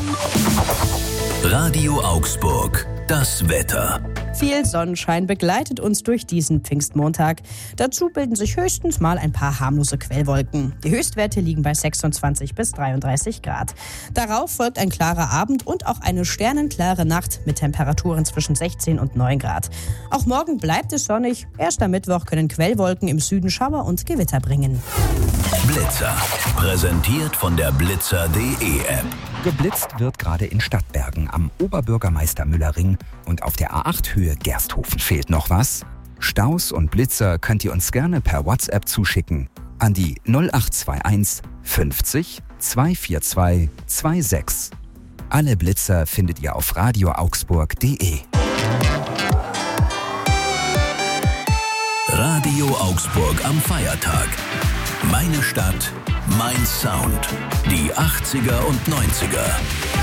Radio Augsburg, das Wetter. Viel Sonnenschein begleitet uns durch diesen Pfingstmontag. Dazu bilden sich höchstens mal ein paar harmlose Quellwolken. Die Höchstwerte liegen bei 26 bis 33 Grad. Darauf folgt ein klarer Abend und auch eine sternenklare Nacht mit Temperaturen zwischen 16 und 9 Grad. Auch morgen bleibt es sonnig. Erst am Mittwoch können Quellwolken im Süden Schauer und Gewitter bringen. Blitzer, präsentiert von der blitzer.de App. Geblitzt wird gerade in Stadtbergen am Oberbürgermeister-Müller-Ring und auf der A8 Höhe Gersthofen. Fehlt noch was? Staus und Blitzer könnt ihr uns gerne per WhatsApp zuschicken an die 0821 50 242 26. Alle Blitzer findet ihr auf radioaugsburg.de. Radio Augsburg am Feiertag. Meine Stadt, mein Sound. Die 80er und 90er.